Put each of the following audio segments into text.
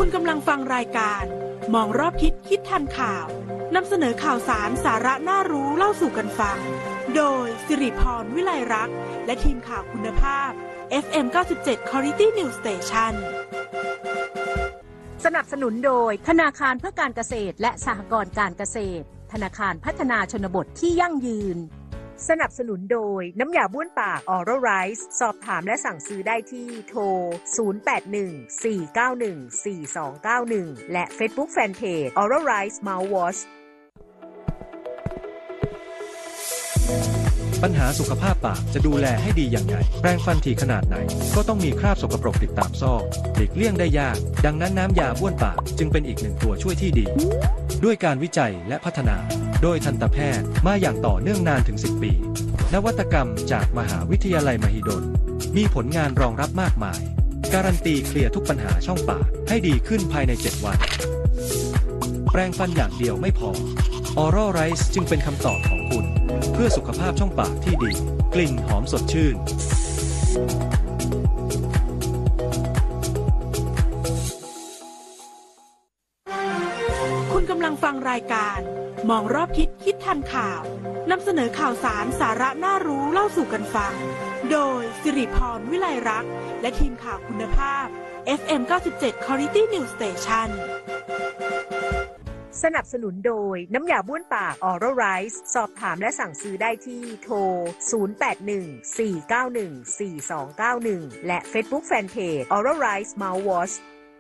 คุณกำลังฟังรายการมองรอบทิศคิดทันข่าวนำเสนอข่าวสารสาระน่ารู้เล่าสู่กันฟังโดยสิริพรวิไลรักษ์และทีมข่าวคุณภาพ FM 97 Quality News Station สนับสนุนโดยธนาคารเพื่อการเกษตรและสหกรณ์การเกษตรธนาคารพัฒนาชนบทที่ยั่งยืนสนับสนุนโดยน้ำยาบ้วนปาก Oral Rice สอบถามและสั่งซื้อได้ที่โทร 0814914291 และ Facebook Fanpage Oral Rice Mouthwash ปัญหาสุขภาพปากจะดูแลให้ดีอย่างไรแปรงฟันถี่ขนาดไหนก็ต้องมีคราบสกปรกติดตามซอกหลีกเลี่ยงได้ยากดังนั้นน้ำยาบ้วนปากจึงเป็นอีกหนึ่งตัวช่วยที่ดีด้วยการวิจัยและพัฒนาโดยทันตแพทย์มาอย่างต่อเนื่องนานถึง10 ปีนวัตกรรมจากมหาวิทยาลัยมหิดลมีผลงานรองรับมากมายการันตีเคลียร์ทุกปัญหาช่องปากให้ดีขึ้นภายใน7 วันแปรงฟันอย่างเดียวไม่พอ Oral Rice จึงเป็นคำตอบของคุณเพื่อสุขภาพช่องปากที่ดีกลิ่นหอมสดชื่นคุณกำลังฟังรายการมองรอบทิศคิดทันข่าวนำเสนอข่าวสารสาระน่ารู้เล่าสู่กันฟังโดยสิริพรวิไลรักษ์และทีมข่าวคุณภาพ FM 97 Quality News Station สนับสนุนโดยน้ำยาบ้วนปาก Oral Rice สอบถามและสั่งซื้อได้ที่โทร 0814914291 และ Facebook Fanpage Oral Rice Mouthwash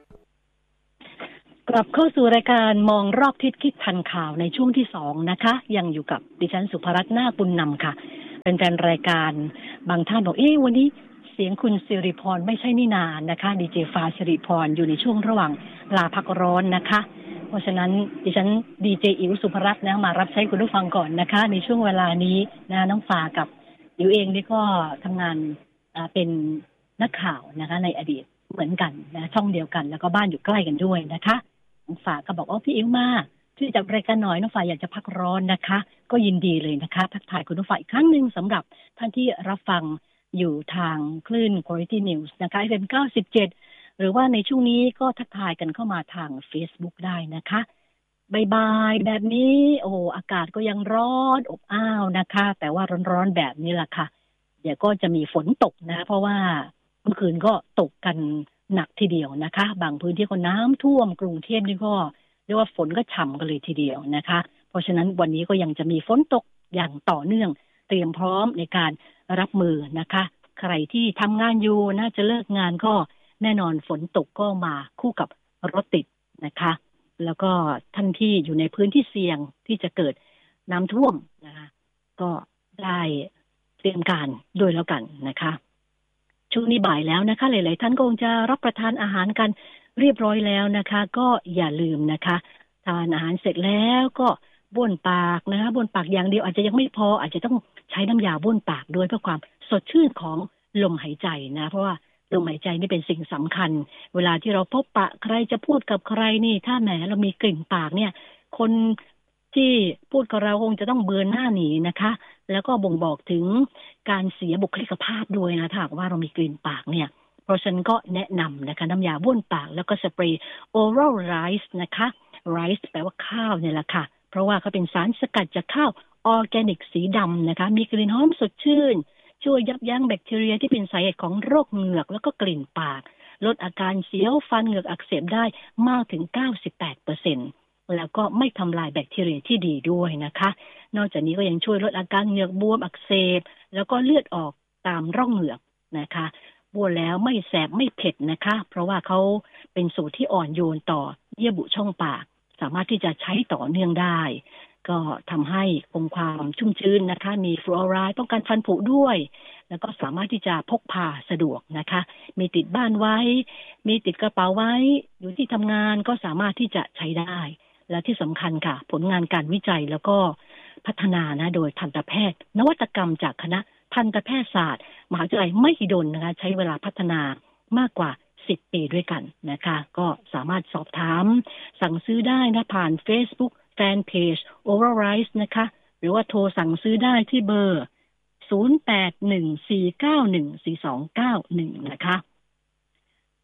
กลับเข้าสู่รายการมองรอบทิศคิดทันข่าวในช่วงที่2นะคะยังอยู่กับดิฉันสุภรัตน์นาคบุญนำค่ะเป็นแฟนรายการบางท่านบอกวันนี้เสียงคุณสิริพรไม่ใช่นี่นานะคะดีเจฟ้าสิริพรอยู่ในช่วงระหว่างลาพักร้อนนะคะเพราะฉะนั้นดิฉันดีเจอิ๋วสุภรัตน์นะมารับใช้คุณผู้ฟังก่อนนะคะในช่วงเวลานี้นะน้องฟ้ากับอิ๋วเองนี่ก็ทำงานเป็นนักข่าวนะคะในอดีตเหมือนกันนะช่องเดียวกันแล้วก็บ้านอยู่ใกล้กันด้วยนะคะน้องฟ้าก็บอกพี่อิ๋วมาที่จัดรายการหน่อยน้องฟ้าอยากจะพักร้อนนะคะก็ยินดีเลยนะคะทักทายคุณผู้ฟังอีกครั้งนึงสำหรับท่านที่รับฟังอยู่ทางคลื่น Quality News นะคะ FM 97หรือว่าในช่วงนี้ก็ทักทายกันเข้ามาทาง Facebook ได้นะคะบ่ายๆแบบนี้อากาศก็ยังร้อนอบอ้าวนะคะแต่ว่าร้อนๆแบบนี้แหละค่ะเดี๋ยวก็จะมีฝนตกนะเพราะว่าเมื่อคืนก็ตกกันหนักทีเดียวนะคะบางพื้นที่ก็น้ำท่วมกรุงเทพนี่ก็เรียกว่าฝนก็ฉ่ำกันเลยทีเดียวนะคะเพราะฉะนั้นวันนี้ก็ยังจะมีฝนตกอย่างต่อเนื่องเตรียมพร้อมในการรับมือนะคะใครที่ทำงานอยู่น่าจะเลิกงานก็แน่นอนฝนตกก็มาคู่กับรถติดนะคะแล้วก็ท่านที่อยู่ในพื้นที่เสี่ยงที่จะเกิดน้ำท่วมนะคะก็ได้เตรียมการด้วยแล้วกันนะคะช่วงนี้บ่ายแล้วนะคะหลายๆท่านคงจะรับประทานอาหารกันเรียบร้อยแล้วนะคะก็อย่าลืมนะคะทานอาหารเสร็จแล้วก็บ้วนปากนะคะบ้วนปากอย่างเดียวอาจจะยังไม่พออาจจะต้องใช้น้ำยาบ้วนปากด้วยเพื่อความสดชื่นของลมหายใจนะเพราะว่าลมหายใจนี่เป็นสิ่งสำคัญเวลาที่เราพบปะใครจะพูดกับใครนี่ถ้าแหมเรามีกลิ่นปากเนี่ยคนที่พูดกับเราคงจะต้องเบือนหน้าหนีนะคะแล้วก็บ่งบอกถึงการเสียบุคลิกภาพด้วยนะถ้าว่าเรามีกลิ่นปากเนี่ยเพราะฉะนั้นก็แนะนำนะคะน้ำยาบ้วนปากแล้วก็สเปรย์ Oral Rice นะคะ Rice แปลว่าข้าวเนี่ยแหละค่ะเพราะว่าเขาเป็นสารสกัดจากข้าวออร์แกนิกสีดำนะคะมีกลิ่นหอมสดชื่นช่วยยับยั้งแบคทีเรียที่เป็นสาเหตุของโรคเหงือกแล้วก็กลิ่นปากลดอาการเสียวฟันเหงือกอักเสบได้มากถึง 98% แล้วก็ไม่ทำลายแบคทีเรียที่ดีด้วยนะคะนอกจากนี้ก็ยังช่วยลดอาการเหงือกบวมอักเสบแล้วก็เลือดออกตามร่องเหงือกนะคะบ้วนแล้วไม่แสบไม่เผ็ดนะคะเพราะว่าเขาเป็นสูตรที่อ่อนโยนต่อเยื่อบุช่องปากสามารถที่จะใช้ต่อเนื่องได้ก็ทำให้คงความชุ่มชื้นนะคะมีฟลูออไรด์ป้องกันฟันผุด้วยแล้วก็สามารถที่จะพกพาสะดวกนะคะมีติดบ้านไว้มีติดกระเป๋าไว้อยู่ที่ทำงานก็สามารถที่จะใช้ได้และที่สำคัญค่ะผลงานการวิจัยแล้วก็พัฒนานะโดยทันตแพทย์นวัตกรรมจากคณะทันตแพทยศาสตร์มหาวิทยาลัยมหิดลนะคะใช้เวลาพัฒนามากกว่า10 ปีด้วยกันนะคะก็สามารถสอบถามสั่งซื้อได้นะผ่าน Facebookแฟนเพจ Oral Rice นะคะหรือว่าโทรสั่งซื้อได้ที่เบอร์ 0814914291 นะคะ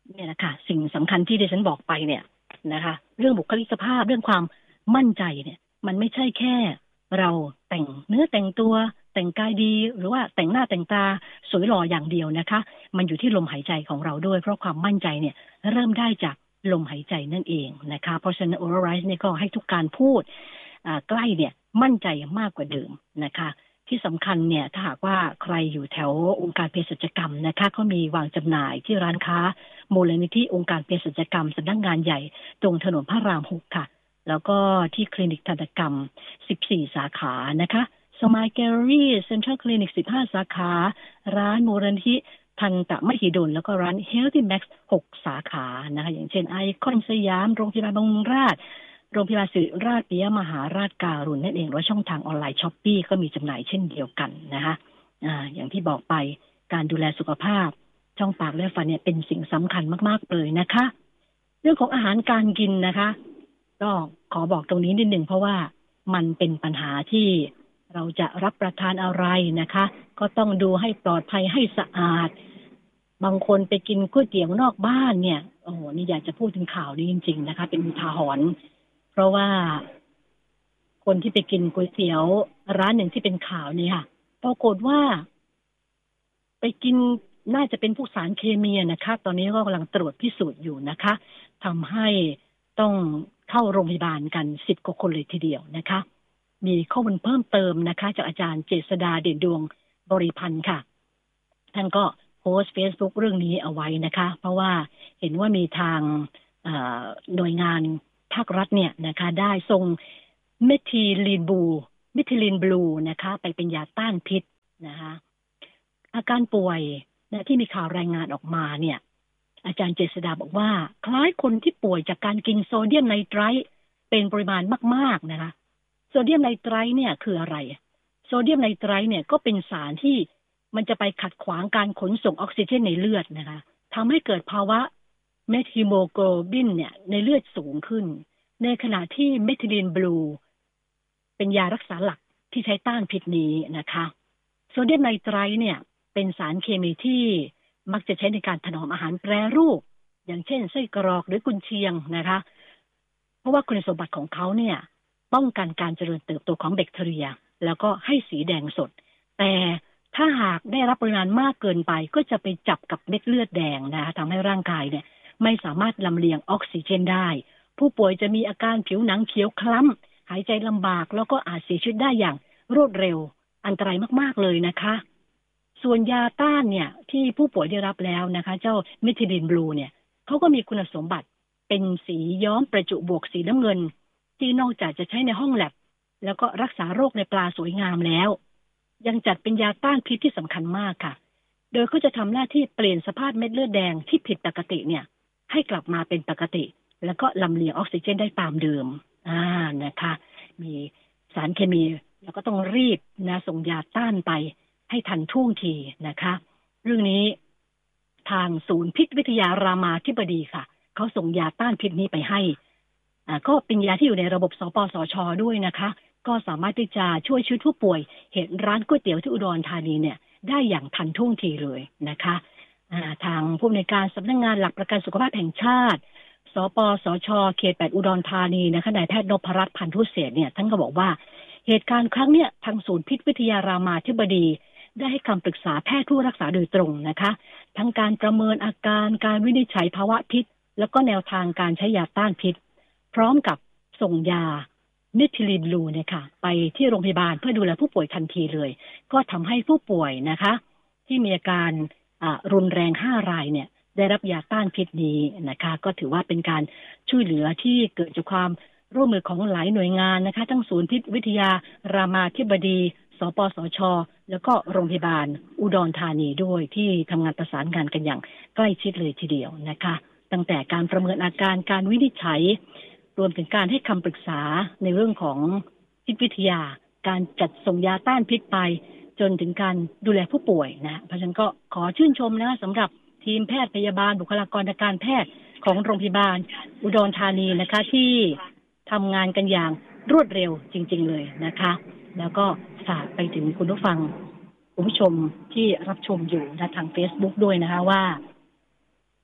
เนี่ยนะคะสิ่งสำคัญที่ดิฉันบอกไปเนี่ยนะคะเรื่องบุคลิกภาพเรื่องความมั่นใจเนี่ยมันไม่ใช่แค่เราแต่งเนื้อแต่งตัวแต่งกายดีหรือว่าแต่งหน้าแต่งตาสวยหล่ออย่างเดียวนะคะมันอยู่ที่ลมหายใจของเราด้วยเพราะความมั่นใจเนี่ยเริ่มได้จากลมหายใจนั่นเองนะคะเพราะฉะนั้น Oral Rise เนี่ยก็ให้ทุกการพูดใกล้เนี่ยมั่นใจมากกว่าเดิมนะคะที่สำคัญเนี่ยถ้าหากว่าใครอยู่แถวองค์การเภสัชกรรมนะคะเขามีวางจำหน่ายที่ร้านค้ามูลนิธิองค์การเภสัชกรรมสำนักงานใหญ่ตรงถนนพระราม 6 ค่ะแล้วก็ที่คลินิกทันตกรรม14สาขานะคะสมายแกลเลอรี่เซ็นทรัลคลินิก15สาขาร้านมูลนิธิทันตมหิดลแล้วก็ร้าน Healthy Max 6สาขานะคะอย่างเช่นไอคอนสยามโรงพยาบาลบำรุงราษฎร์โรงพยาบาลศิริราชปิยมหาราชการุณนั่นเองหรือช่องทางออนไลน์ Shopee ก็มีจำหน่ายเช่นเดียวกันนะคะอย่างที่บอกไปการดูแลสุขภาพช่องปากและฟันเนี่ยเป็นสิ่งสำคัญมากๆเลยนะคะเรื่องของอาหารการกินนะคะก็ขอบอกตรงนี้นิดหนึ่งเพราะว่ามันเป็นปัญหาที่เราจะรับประทานอะไรนะคะก็ต้องดูให้ปลอดภัยให้สะอาดบางคนไปกินก๋วยเตี๋ยวนอกบ้านเนี่ยโอ้โหนี่อยากจะพูดถึงข่าวนี้จริงๆนะคะเป็นอุทาหรณ์เพราะว่าคนที่ไปกินก๋วยเตี๋ยวร้านหนึ่งที่เป็นข่าวนี่ค่ะปรากฏว่าไปกินน่าจะเป็นพวกสารเคมีนะคะตอนนี้ก็กำลังตรวจพิสูจน์อยู่นะคะทำให้ต้องเข้าโรงพยาบาลกัน10กว่าคนเลยทีเดียวนะคะมีข้อมูลเพิ่มเติมนะคะจากอาจารย์เจษฎาเด่นดวงบริพันธ์ค่ะท่านก็โพสต์ Facebook เรื่องนี้เอาไว้นะคะเพราะว่าเห็นว่ามีทางหน่วยงานภาครัฐเนี่ยนะคะได้ส่งเมทิลีนบลูนะคะไปเป็นยาต้านพิษนะคะอาการป่วยนะที่มีข่าวรายงานออกมาเนี่ยอาจารย์เจษฎาบอกว่าคล้ายคนที่ป่วยจากการกินโซเดียมไนไตรต์เป็นปริมาณมากๆนะคะโซเดียมไนไตรต์เนี่ยคืออะไรโซเดียมไนไตรต์เนี่ยก็เป็นสารที่มันจะไปขัดขวางการขนส่งออกซิเจนในเลือดนะคะทำให้เกิดภาวะเมทฮิโมโกลบินเนี่ยในเลือดสูงขึ้นในขณะที่เมทิลีนบลูเป็นยารักษาหลักที่ใช้ต้านพิษนี้นะคะโซเดียมไนไตรต์เนี่ยเป็นสารเคมีที่มักจะใช้ในการถนอมอาหารแปรรูปอย่างเช่นไส้กรอกหรือกุนเชียงนะคะเพราะว่าคุณสมบัติของเขาเนี่ยป้องกันการเจริญเติบโตของแบคทีเรียแล้วก็ให้สีแดงสดแต่ถ้าหากได้รับปริมาณมากเกินไปก็จะไปจับกับเม็ดเลือดแดงนะคะทำให้ร่างกายเนี่ยไม่สามารถลำเลียงออกซิเจนได้ผู้ป่วยจะมีอาการผิวหนังเขียวคล้ำหายใจลำบากแล้วก็อาจเสียชีวิตได้อย่างรวดเร็วอันตรายมากๆเลยนะคะส่วนยาต้านเนี่ยที่ผู้ป่วยได้รับแล้วนะคะเจ้าเมทิลีนบลูเนี่ยเขาก็มีคุณสมบัติเป็นสีย้อมประจุบวกสีน้ำเงินที่นอกจากจะใช้ในห้องแลบแล้วก็รักษาโรคในปลาสวยงามแล้วยังจัดเป็นยาต้านพิษที่สำคัญมากค่ะโดยเขาจะทำหน้าที่เปลี่ยนสภาพเม็ดเลือดแดงที่ผิดปกติเนี่ยให้กลับมาเป็นปกติแล้วก็ลำเลียงออกซิเจนได้ตามเดิมนะคะมีสารเคมีแล้วก็ต้องรีบนะส่งยาต้านไปให้ทันท่วงทีนะคะเรื่องนี้ทางศูนย์พิษวิทยารามาธิบดีค่ะเขาส่งยาต้านพิษนี้ไปให้ก็เป็นยาที่อยู่ในระบบสปสช.ด้วยนะคะก็สามารถที่จะช่วยชีวิตผู้ป่วยเห็นร้านก๋วยเตี๋ยวที่อุดรธานีเนี่ยได้อย่างทันท่วงทีเลยนะคะทางผู้อำนวยการสำนักงานหลักประกันสุขภาพแห่งชาติสปสช.เขต8อุดรธานีนะคะนายแพทย์นพรัตน์พันธุเศษเนี่ยท่านก็บอกว่าเหตุการณ์ครั้งเนี้ยทางศูนย์พิษวิทยารามาธิบดีได้ให้คำปรึกษาแพทย์ผู้รักษาโดยตรงนะคะทั้งการประเมินอาการการวินิจฉัยภาวะพิษแล้วก็แนวทางการใช้ยาต้านพิษพร้อมกับส่งยาเมทิลีนบลูเนี่ยค่ะไปที่โรงพยาบาลเพื่อดูแลผู้ป่วยทันทีเลยก็ทำให้ผู้ป่วยนะคะที่มีอาการรุนแรง5รายเนี่ยได้รับยาต้านพิษนี้นะคะก็ถือว่าเป็นการช่วยเหลือที่เกิดจากความร่วมมือของหลายหน่วยงานนะคะทั้งศูนย์พิษวิทยารามาธิบดีสปสช.แล้วก็โรงพยาบาลอุดรธานีด้วยที่ทำงานประสานงานกันอย่างใกล้ชิดเลยทีเดียวนะคะตั้งแต่การประเมินอาการการวินิจฉัยรวมถึงการให้คำปรึกษาในเรื่องของพิษวิทยาการจัดส่งยาต้านพิษไปจนถึงการดูแลผู้ป่วยนะเพราะฉะนั้นก็ขอชื่นชมนะสำหรับทีมแพทย์พยาบาลบุคลากรทางการแพทย์ของโรงพยาบาลอุดรธานีนะคะที่ทำงานกันอย่างรวดเร็วจริงๆเลยนะคะแล้วก็ฝากไปถึงคุณผู้ฟังคุณผู้ชมที่รับชมอยู่นะทาง Facebook ด้วยนะคะว่า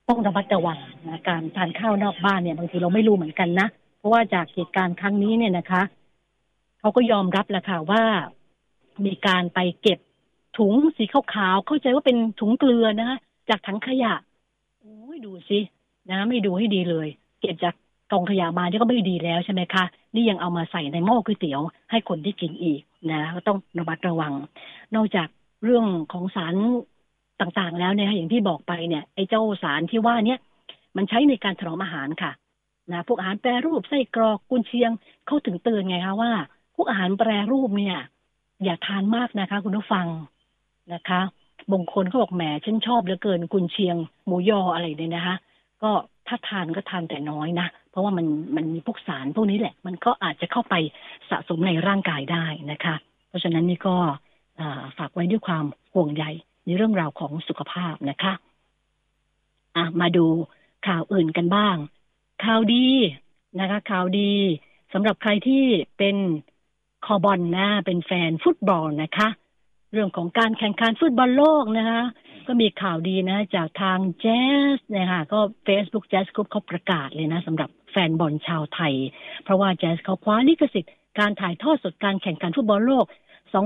ต้องระมัดระวังนะการทานข้าวนอกบ้านเนี่ยบางทีเราไม่รู้เหมือนกันนะเพราะว่าจากเหตุการณ์ครั้งนี้เนี่ยนะคะเขาก็ยอมรับแหละค่ะว่ามีการไปเก็บถุงสีขาวๆเข้าใจว่าเป็นถุงเกลือนะคะจากถังขยะโอ้ยดูสินะไม่ดูให้ดีเลยเก็บจากกองขยะมานี่ก็ไม่ดีแล้วใช่ไหมคะนี่ยังเอามาใส่ในหม้อก๋วยเตี๋ยวให้คนที่กินอีกนะก็ต้องระมัดระวังนอกจากเรื่องของสารต่างๆแล้วเนี่ยอย่างที่บอกไปเนี่ยไอ้เจ้าสารที่ว่าเนี่ยมันใช้ในการถนอมอาหารค่ะนะพวกอาหารแปรรูปไส้กรอกกุนเชียงเขาถึงเตือนไงคะว่าพวกอาหารแปรรูปเนี่ยอย่าทานมากนะคะคุณผู้ฟังนะคะบางคนเขาบอกแหมฉันชอบเหลือเกินกุนเชียงหมูยออะไรเนี่ยนะคะก็ถ้าทานก็ทานแต่น้อยนะเพราะว่ามันมีพวกสารพวกนี้แหละมันก็อาจจะเข้าไปสะสมในร่างกายได้นะคะเพราะฉะนั้นนี่ก็ฝากไว้ด้วยความห่วงใยในเรื่องราวของสุขภาพนะคะมาดูข่าวอื่นกันบ้างข่าวดีนะคะข่าวดีสำหรับใครที่เป็นคอบอลนะเป็นแฟนฟุตบอลนะคะเรื่องของการแข่งขันฟุตบอลโลกนะคะก็มีข่าวดีนะจากทางแจ๊สนะคะก็ Facebook Jazz Group เขาประกาศเลยนะสำหรับแฟนบอลชาวไทยเพราะว่าแจ๊สเขาคว้าลิขสิทธิ์การถ่ายทอดสดการแข่งขันฟุตบอลโลก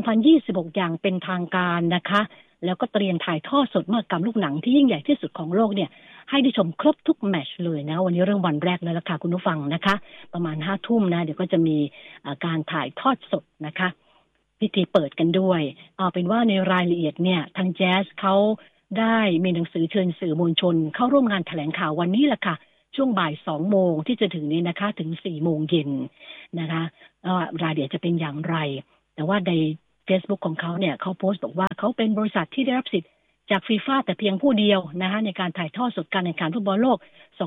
2026อย่างเป็นทางการนะคะแล้วก็เตรียมถ่ายทอดสดมหกรรมลูกหนังที่ยิ่งใหญ่ที่สุดของโลกเนี่ยให้ได้ชมครบทุกแมตช์เลยนะวันนี้เรื่องวันแรกแล้วล่ะค่ะคุณผู้ฟังนะคะประมาณ 5 ทุ่มนะเดี๋ยวก็จะมีการถ่ายทอดสดนะคะพิธีเปิดกันด้วยเอาเป็นว่าในรายละเอียดเนี่ยทางแจ๊สเขาได้มีหนังสือเชิญสื่อมวลชนเข้าร่วมงานแถลงข่าววันนี้แหละค่ะช่วงบ่าย 2 โมงที่จะถึงนี้นะคะถึง 4 โมงเย็นนะคะรายละเอียดจะเป็นอย่างไรแต่ว่าใน Facebook ของเขาเนี่ยเขาโพสต์บอกว่าเขาเป็นบริษัทที่ได้รับสิทธิ์จากฟีฟ่าแต่เพียงผู้เดียวนะคะในการถ่ายทอดสดการแข่งขันฟุตบอลโลก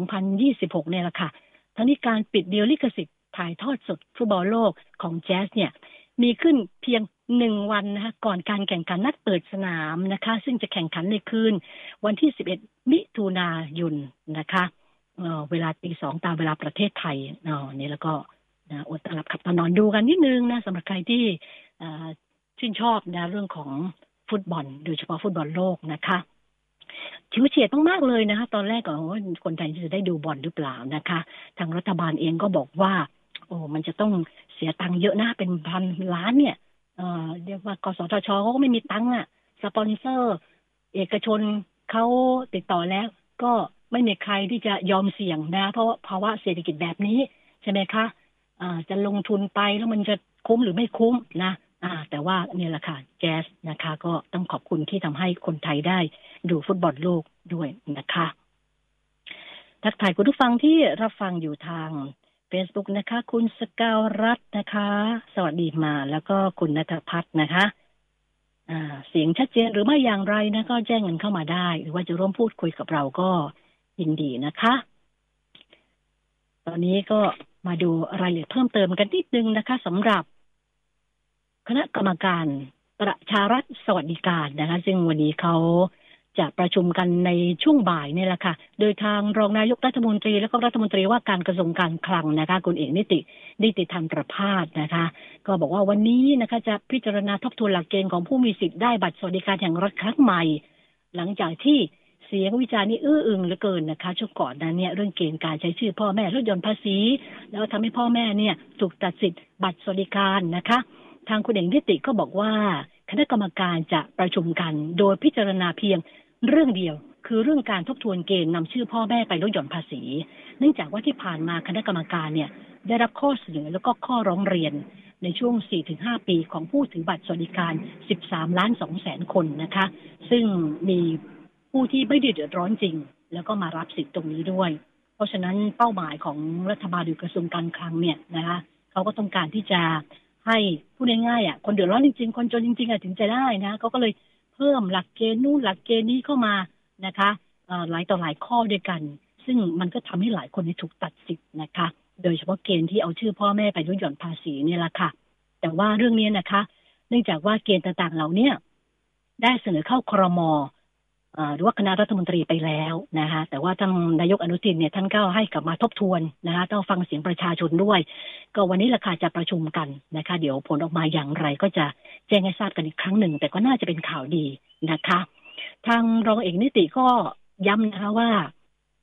2026เนี่ยแหละค่ะทั้งนี้การปิดดีลลิขสิทธิ์ถ่ายทอดสดฟุตบอลโลกของแจ๊สเนี่ยมีขึ้นเพียง1วันนะคะก่อนการแข่งขันนัดเปิดสนามนะคะซึ่งจะแข่งขันในคืนวันที่11มิถุนายนนะคะเวลา 2:00 ตามเวลาประเทศไทยนี่แล้วก็อดตาหลับขับตานอนดูกันนิดนึงนะสำหรับใครที่ชื่นชอบนะเรื่องของฟุตบอลโดยเฉพาะฟุตบอลโลกนะคะชิวเฉียดมากๆเลยนะคะตอนแรกก็คนไทยจะได้ดูบอลหรือเปล่านะคะทางรัฐบาลเองก็บอกว่ามันจะต้องเสียตังค์เยอะนะเป็นพันล้านเนี่ยเรียกว่ากสทชเขาก็ไม่มีตังค์สปอนเซอร์เอกชนเขาติดต่อแล้วก็ไม่มีใครที่จะยอมเสี่ยงนะเพราะภาวะเศรษฐกิจแบบนี้ใช่ไหมคะจะลงทุนไปแล้วมันจะคุ้มหรือไม่คุ้มนะแต่ว่าเนี่ยแหละค่ะแจ๊สนะคะก็ต้องขอบคุณที่ทำให้คนไทยได้ดูฟุตบอลโลกด้วยนะคะทักทายคุณผู้ฟังที่รับฟังอยู่ทาง Facebook นะคะคุณสกาวรัตน์นะคะสวัสดีมาแล้วก็คุณณัฐพัฒน์นะคะเสียงชัดเจนหรือไม่อย่างไรนะก็แจ้งกันเข้ามาได้หรือว่าจะร่วมพูดคุยกับเราก็ยินดีนะคะตอนนี้ก็มาดูรายละเอียดเพิ่มเติมกันนิดนึงนะคะสำหรับคณะกรรมการประชารัฐสวัสดิการนะคะซึ่งวันนี้เขาจะประชุมกันในช่วงบ่ายนี่แหละค่ะโดยทางรองนายกรัฐมนตรีและก็รัฐมนตรีว่าการกระทรวงการคลังนะคะคุณเอกนิติธรรมประภาสนะคะก็บอกว่าวันนี้นะคะจะพิจารณาทบทวนหลักเกณฑ์ของผู้มีสิทธิ์ได้บัตรสวัสดิการแห่งรัฐครั้งใหม่หลังจากที่เสียงวิจารณ์นี่อื้ออึงเหลือเกินนะคะช่วงก่อนนั้นเนี่ยเรื่องเกณฑ์การใช้ชื่อพ่อแม่ลดหย่อนภาษีแล้วทำให้พ่อแม่เนี่ยถูกตัดสิทธิ์บัตรสวัสดิการนะคะทางคุณเอกนิติก็บอกว่าคณะกรรมการจะประชุมกันโดยพิจารณาเพียงเรื่องเดียวคือเรื่องการทบทวนเกณฑ์นำชื่อพ่อแม่ไปลดหย่อนภาษีเนื่องจากว่าที่ผ่านมาคณะกรรมการเนี่ยได้รับข้อเสนอแล้วก็ข้อร้องเรียนในช่วง 4-5 ปีของผู้ถือบัตรสวัสดิการ 13,200,000 คนนะคะซึ่งมีผู้ที่ไม่ได้เดือดร้อนจริงแล้วก็มารับสิทธิ์ตรงนี้ด้วยเพราะฉะนั้นเป้าหมายของรัฐบาลหรือกระทรวงการคลังเนี่ยนะคะเขาก็ต้องการที่จะให้พูดง่ายๆคนเดือดร้อนจริงๆคนจนจริงๆถึงจะได้นะเขาก็เลยเพิ่มหลักเกณฑ์นู่นหลักเกณฑ์นี้เข้ามานะคะหลายต่อหลายข้อด้วยกันซึ่งมันก็ทำให้หลายคนถูกตัดสิทธิ์นะคะโดยเฉพาะเกณฑ์ที่เอาชื่อพ่อแม่ไปลดหย่อนภาษีนี่แหละค่ะแต่ว่าเรื่องนี้นะคะเนื่องจากว่าเกณฑ์ต่างๆเหล่านี้ได้เสนอเข้าครม.หรือว่าคณะรัฐมนตรีไปแล้วนะคะแต่ว่าทางนายกอนุทินเนี่ยท่านก็ให้กลับมาทบทวนนะคะต้องฟังเสียงประชาชนด้วยก็วันนี้ราคาจะประชุมกันนะคะเดี๋ยวผลออกมาอย่างไรก็จะแจ้งให้ทราบกันอีกครั้งหนึ่งแต่ก็น่าจะเป็นข่าวดีนะคะทางรองเอกนิติก็ย้ำนะคะว่า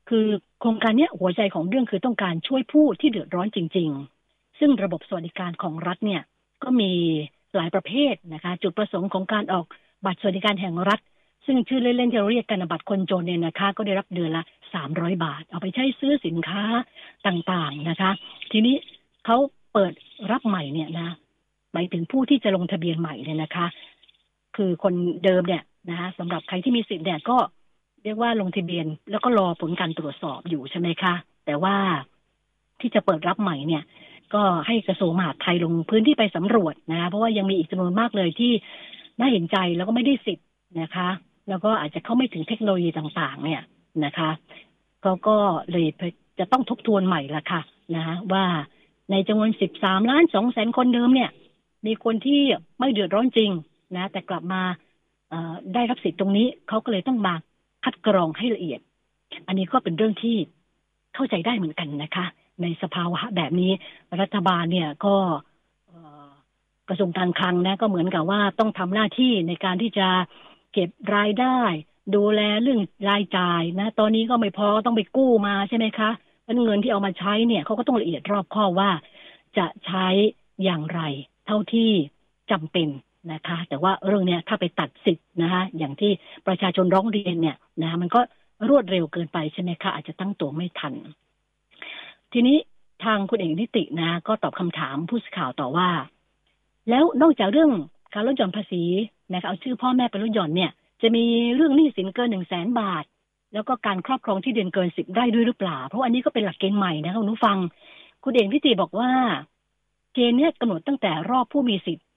คือโครงการนี้หัวใจของเรื่องคือต้องการช่วยผู้ที่เดือดร้อนจริงๆซึ่งระบบสวัสดิการของรัฐเนี่ยก็มีหลายประเภทนะคะจุดประสงค์ของการออกบัตรสวัสดิการแห่งรัฐซึ่งชื่อเล่นๆจะเรียกกันบัตรคนจนเนี่ยนะคะก็ได้รับเดือนละ300 บาทเอาไปใช้ซื้อสินค้าต่างๆนะคะทีนี้เขาเปิดรับใหม่เนี่ยนะหมายถึงผู้ที่จะลงทะเบียนใหม่เนี่ยนะคะคือคนเดิมเนี่ยนะคะสำหรับใครที่มีสิทธิ์เนี่ยก็เรียกว่าลงทะเบียนแล้วก็รอผลการตรวจสอบอยู่ใช่ไหมคะแต่ว่าที่จะเปิดรับใหม่เนี่ยก็ให้กระทรวงมหาดไทยลงพื้นที่ไปสำรวจนะเพราะว่ายังมีอีกจำนวนมากเลยที่น่าเห็นใจแล้วก็ไม่ได้สิทธิ์นะคะแล้วก็อาจจะเข้าไม่ถึงเทคโนโลยีต่างๆเนี่ยนะคะก็เลยจะต้องทบทวนใหม่ละค่ะนะว่าในจำนวน13.2 ล้านคนเดิมเนี่ยมีคนที่ไม่เดือดร้อนจริงนะแต่กลับมาได้รับสิทธิ์ตรงนี้เขาก็เลยต้องมาคัดกรองให้ละเอียดอันนี้ก็เป็นเรื่องที่เข้าใจได้เหมือนกันนะคะในสภาวะแบบนี้รัฐบาลเนี่ยก็กระทรวงการคลังนะก็เหมือนกับว่าต้องทำหน้าที่ในการที่จะเก็บรายได้ดูแลเรื่องรายจ่ายนะตอนนี้ก็ไม่พอต้องไปกู้มาใช่ไหมคะเงินที่เอามาใช้เนี่ยเขาก็ต้องละเอียดรอบคอบว่าจะใช้อย่างไรเท่าที่จำเป็นนะคะแต่ว่าเรื่องเนี้ยถ้าไปตัดสิทธิ์นะคะอย่างที่ประชาชนร้องเรียนเนี่ยนะมันก็รวดเร็วเกินไปใช่ไหมคะอาจจะตั้งตัวไม่ทันทีนี้ทางคุณเอกนิตินะก็ตอบคำถามผู้สื่อข่าวต่อว่าแล้วนอกจากเรื่องการลดหย่อนภาษีนะคะเอาชื่อพ่อแม่ไปลดหย่อนเนี่ยจะมีเรื่องหนี้สินเกิน 100,000 บาทแล้วก็การครอบครองที่ดินเกิน10 ไร่ด้วยหรือเปล่าเพราะอันนี้ก็เป็นหลักเกณฑ์ใหม่นะคะคุณผู้ฟังคุณเอกนิติบอกว่าเกณฑ์เนี้ยกำหนดตั้งแต่รอบผู้มีสิทธิ์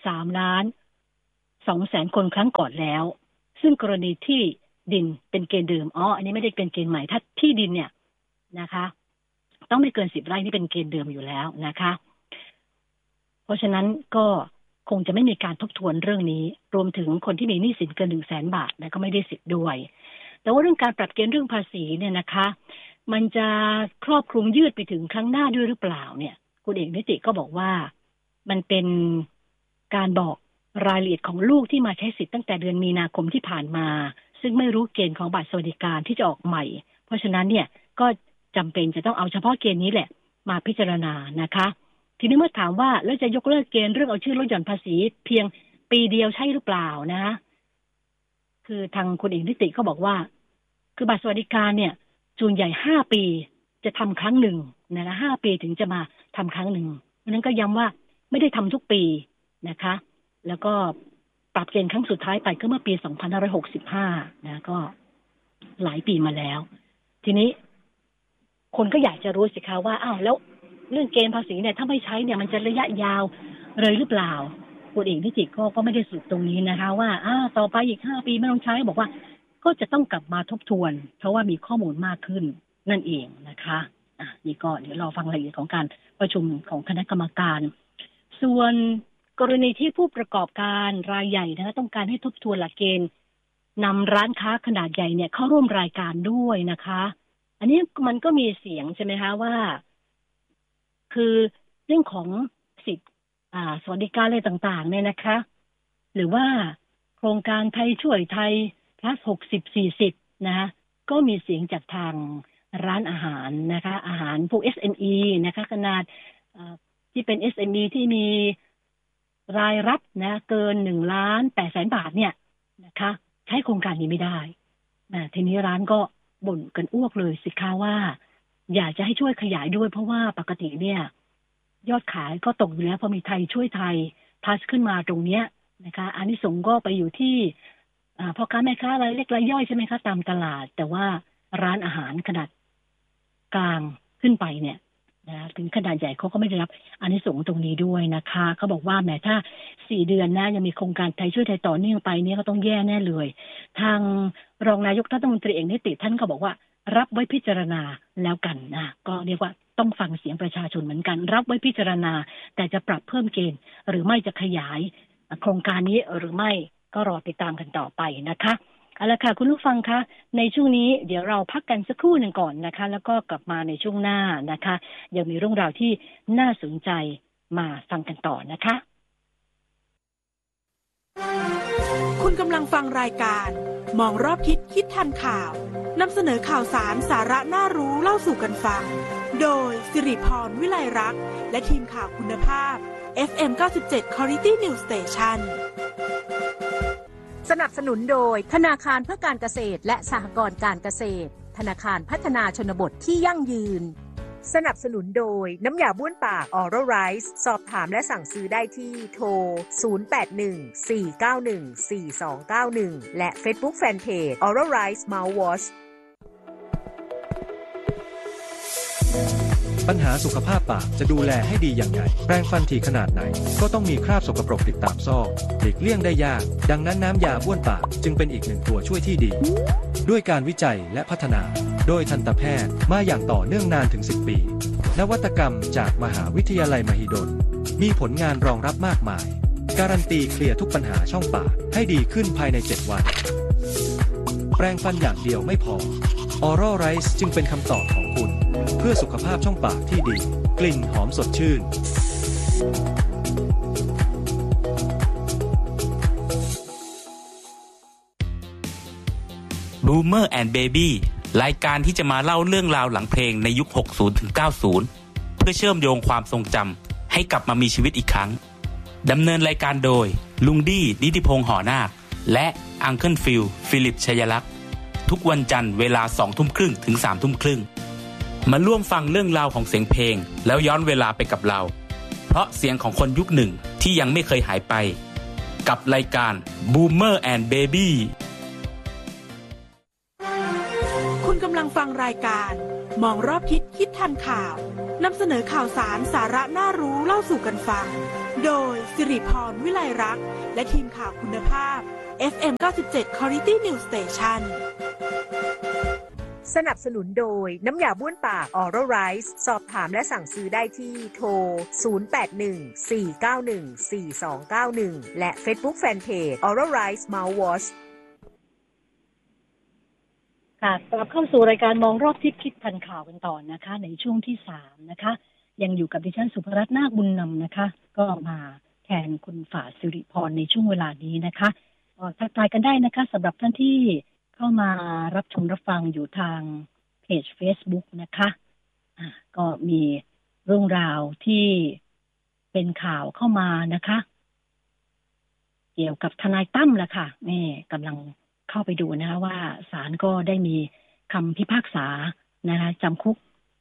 13.2 ล้านคนครั้งก่อนแล้วซึ่งกรณีที่ดินเป็นเกณฑ์เดิมอันนี้ไม่ได้เป็นเกณฑ์ใหม่ถ้าที่ดินเนี่ยนะคะต้องไม่เกิน10 ไร่นี่เป็นเกณฑ์เดิมอยู่แล้วนะคะเพราะฉะนั้นก็คงจะไม่มีการทบทวนเรื่องนี้รวมถึงคนที่มีหนี้สินเกิน 100,000 บาทนะก็ไม่ได้สิทธิ์ด้วยแต่ว่าเรื่องการปรับเกณฑ์เรื่องภาษีเนี่ยนะคะมันจะครอบคลุมยืดไปถึงครั้งหน้าด้วยหรือเปล่าเนี่ยคุณเอกนิติก็บอกว่ามันเป็นการบอกรายละเอียดของลูกที่มาใช้สิทธิ์ตั้งแต่เดือนมีนาคมที่ผ่านมาซึ่งไม่รู้เกณฑ์ของบัตรสวัสดิการที่จะออกใหม่เพราะฉะนั้นเนี่ยก็จำเป็นจะต้องเอาเฉพาะเกณฑ์นี้แหละมาพิจารณานะคะทีนี้เมื่อถามว่าแล้วจะยกเลิกเกณฑ์เรื่องเอาชื่อลดหย่อนภาษีเพียงปีเดียวใช่หรือเปล่านะคือทางคุณเอกนิติก็บอกว่าคือบัตรสวัสดิการเนี่ยส่วนใหญ่5 ปีจะทำครั้งหนึ่งนะคะ5 ปีถึงจะมาทำครั้งหนึ่งเพราะนั้นก็ย้ำว่าไม่ได้ทำทุกปีนะคะแล้วก็ปรับเกณฑ์ครั้งสุดท้ายไปก็เมื่อปี2565นะก็หลายปีมาแล้วทีนี้คนก็อยากจะรู้สิคะว่าแล้วเรื่องเกณฑ์ภาษีเนี่ยถ้าไม่ใช้เนี่ยมันจะระยะยาวเลยหรือเปล่าคุณเอกนิติก็ไม่ได้สรุปตรงนี้นะคะว่าต่อไปอีก5 ปีไม่ต้องใช้บอกว่าก็จะต้องกลับมาทบทวนเพราะว่ามีข้อมูลมากขึ้นนั่นเองนะคะนี่ก็เดี๋ยวรอฟังรายละเอียดของการประชุมของคณะกรรมการส่วนกรณีที่ผู้ประกอบการรายใหญ่นะคะต้องการให้ทบทวนหลักเกณฑ์นำร้านค้าขนาดใหญ่เนี่ยเข้าร่วมรายการด้วยนะคะอันนี้มันก็มีเสียงใช่ไหมคะว่าคือเรื่องของสิทธิ์สวัสดิการอะไรต่างๆเนี่ยนะคะหรือว่าโครงการไทยช่วยไทยplus 60-40นะคะก็มีเสียงจากทางร้านอาหารนะคะอาหารพวก SME นะคะขนาดที่เป็น SME ที่มีรายรับนะเกิน1,800,000 บาทเนี่ยนะคะใช้โครงการนี้ไม่ได้ทีนี้ร้านก็บ่นกันอ้วกเลยสิคะว่าอยากจะให้ช่วยขยายด้วยเพราะว่าปกติเนี่ยยอดขายก็ตกอยู่แล้วพอมีไทยช่วยไทยพัสขึ้นมาตรงเนี้ยนะคะอานิสงส์ก็ไปอยู่ที่พ่อค้าแม่ค้ารายเล็กรายย่อยใช่ไหมคะตามตลาดแต่ว่าร้านอาหารขนาดกลางขึ้นไปเนี่ยนะถึงขนาดใหญ่เขาก็ไม่ได้รับอานิสงส์ตรงนี้ด้วยนะคะเขาบอกว่าแม้ถ้า4 เดือนนะยังมีโครงการไทยช่วยไทยต่อเนื่องไปเนี่ยก็ต้องแย่แน่เลยทางรองนายกรัฐมนตรีเอกนิติท่านก็บอกว่ารับไว้พิจารณาแล้วกันนะก็เรียกว่าต้องฟังเสียงประชาชนเหมือนกันรับไว้พิจารณาแต่จะปรับเพิ่มเกณฑ์หรือไม่จะขยายโครงการนี้หรือไม่ก็รอติดตามกันต่อไปนะคะเอาละค่ะคุณผู้ฟังคะในช่วงนี้เดี๋ยวเราพักกันสักครู่หนึ่งก่อนนะคะแล้วก็กลับมาในช่วงหน้านะคะยังมีเรื่องราวที่น่าสนใจมาฟังกันต่อนะคะคุณกำลังฟังรายการมองรอบทิศคิดทันข่าวนำเสนอข่าวสารสาระน่ารู้เล่าสู่กันฟังโดยสิริพรวิไลรักษ์และทีมข่าวคุณภาพ FM 97 Quality News Station สนับสนุนโดยธนาคารเพื่อการเกษตรและสหกรณ์การเกษตรธนาคารพัฒนาชนบทที่ยั่งยืนสนับสนุนโดยน้ำยาบ้วนปากออรัลไรซ์สอบถามและสั่งซื้อได้ที่โทร 0814914291 และ Facebook Fanpage Oral Rice Mouthwash ปัญหาสุขภาพปากจะดูแลให้ดีอย่างไรแปรงฟันถี่ขนาดไหนก็ต้องมีคราบสกปรกติดตามซอกหลีกเลี่ยงได้ยากดังนั้นน้ำยาบ้วนปากจึงเป็นอีกหนึ่งตัวช่วยที่ดีด้วยการวิจัยและพัฒนาโดยทันตแพทย์มาอย่างต่อเนื่องนานถึง10 ปีนวัตกรรมจากมหาวิทยาลัยมหิดลมีผลงานรองรับมากมายการันตีเคลียร์ทุกปัญหาช่องปากให้ดีขึ้นภายใน7 วันแปรงฟันอย่างเดียวไม่พอ Oral Rice จึงเป็นคำตอบของคุณเพื่อสุขภาพช่องปากที่ดีกลิ่นหอมสดชื่น Boomer and Baby รายการที่จะมาเล่าเรื่องราวหลังเพลงในยุค 60-90 เพื่อเชื่อมโยงความทรงจำให้กลับมามีชีวิตอีกครั้งดำเนินรายการโดยลุงดี้นิติพงษ์หอนาคและอังเคิลฟิลฟิลิปชัยลักษณ์ทุกวันจันทร์เวลา 20:30 ถึง 3:30 มาร่วมฟังเรื่องราวของเสียงเพลงแล้วย้อนเวลาไปกับเราเพราะเสียงของคนยุคหนึ่งที่ยังไม่เคยหายไปกับรายการ Boomer and Baby คุณกำลังฟังรายการมองรอบทิศคิดทันข่าวนำเสนอข่าวสารสาระน่ารู้เล่าสู่กันฟังโดยสิริพรวิไลรักษ์และทีมข่าวคุณภาพ FM 97 Quality News Station สนับสนุนโดยน้ำยาบ้วนปากออรัลไรซ์สอบถามและสั่งซื้อได้ที่โทร 0814914291 และ Facebook Fanpage Oral Rice Mouthwash ค่ะกลับเข้าสู่รายการมองรอบทิศคิดทันข่าวกันต่อนะคะในช่วงที่3นะคะยังอยู่กับดิฉันสุภรัตน์นาคบุญนำนะคะก็มาแทนคุณฝ่าสิริพรในช่วงเวลานี้นะคะทักทายกันได้นะคะสำหรับท่านที่เข้ามารับชมรับฟังอยู่ทางเพจ Facebook นะคะก็มีเรื่องราวที่เป็นข่าวเข้ามานะคะเกี่ยวกับทนายตั้มแหละค่ะนี่กำลังเข้าไปดูนะคะว่าศาลก็ได้มีคำพิพากษานะคะจำคุก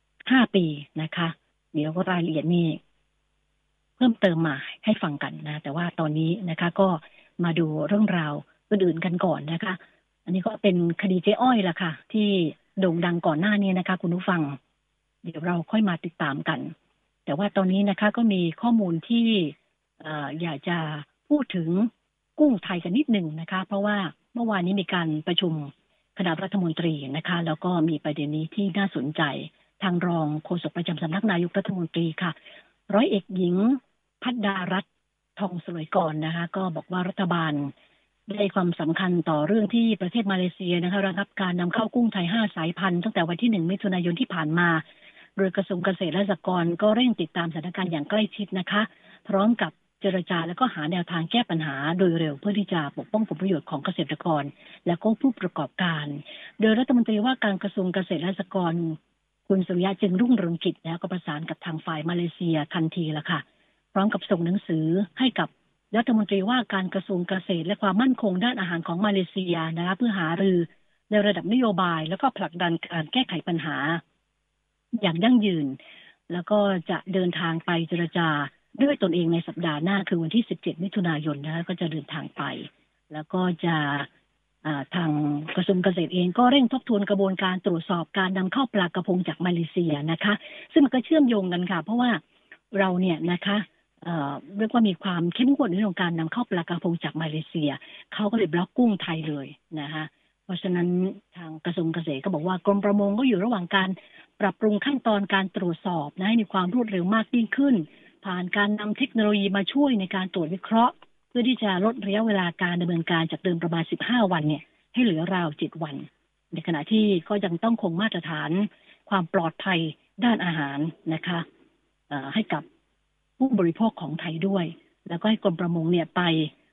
5 ปีนะคะเดี๋ยวก็รายละเอียดนี่เพิ่มเติมมาให้ฟังกันนะแต่ว่าตอนนี้นะคะก็มาดูเรื่องราวอื่นๆกันก่อนนะคะอันนี้ก็เป็นคดีเจ๊อ้อยล่ะค่ะที่โด่งดังก่อนหน้านี้นะคะคุณผู้ฟังเดี๋ยวเราค่อยมาติดตามกันแต่ว่าตอนนี้นะคะก็มีข้อมูลที่อยากจะพูดถึงกุ้งไทยกันนิดหนึ่งนะคะเพราะว่าเมื่อวานนี้มีการประชุมคณะรัฐมนตรีนะคะแล้วก็มีประเด็นนี้ที่น่าสนใจทางรองโฆษกประจำสำนักนายกรัฐมนตรีค่ะร้อยเอกหญิงภัทดารัตน์ทองสลวยกรนะคะก็บอกว่ารัฐบาลได้ความสำคัญต่อเรื่องที่ประเทศมาเลเซียนะคะระงับการนำเข้ากุ้งไทย5 สายพันธุ์ตั้งแต่วันที่1 มิถุนายนที่ผ่านมาโดยกระทรวงเกษตรและสหกรณ์ก็เร่งติดตามสถานการณ์อย่างใกล้ชิดนะคะพร้อมกับเจรจาและก็หาแนวทางแก้ปัญหาโดยเร็วเพื่อที่จะปกป้องผลประโยชน์ของเกษตรกรและก็ผู้ประกอบการโดยรัฐมนตรีว่าการกระทรวงเกษตรและสหกรณ์คุณสุริยะจึงรุ่งเรืองกิจแล้วก็ประสานกับทางฝ่ายมาเลเซียทันทีละค่ะพร้อมกับส่งหนังสือให้กับรัฐมนตรีว่าการกระทรวงเกษตรและความมั่นคงด้านอาหารของมาเลเซียนะคะเพื่อหารือในระดับนโยบายแล้วก็ผลักดันการแก้ไขปัญหาอย่างยั่งยืนแล้วก็จะเดินทางไปเจรจาด้วยตนเองในสัปดาห์หน้าคือวันที่17 มิถุนายนนะคะก็จะเดินทางไปแล้วก็จะทางกระทรวงเกษตรเองก็เร่งทบทวนกระบวนการตรวจสอบการนำเข้าปลากระพงจากมาเลเซียนะคะซึ่งมันก็เชื่อมโยงกันค่ะเพราะว่าเราเนี่ยนะคะเรียกว่ามีความเข้มงวดในเรื่องการนำเข้าปลากระพงจากมาเลเซียเขาก็เลยบล็อกกุ้งไทยเลยนะคะเพราะฉะนั้นทางกระทรวงเกษตรก็บอกว่ากรมประมงก็อยู่ระหว่างการปรับปรุงขั้นตอนการตรวจสอบนะให้มีความรวดเร็วมากยิ่งขึ้นผ่านการนำเทคโนโลยีมาช่วยในการตรวจวิเคราะห์เพื่อที่จะลดระยะเวลาการดำเนินการจากเดิมประมาณ15 วันเนี่ยให้เหลือราว7 วันในขณะที่ก็ยังต้องคงมาตรฐานความปลอดภัยด้านอาหารนะคะให้กับผู้บริโภคของไทยด้วยแล้วก็ให้กรมประมงเนี่ยไป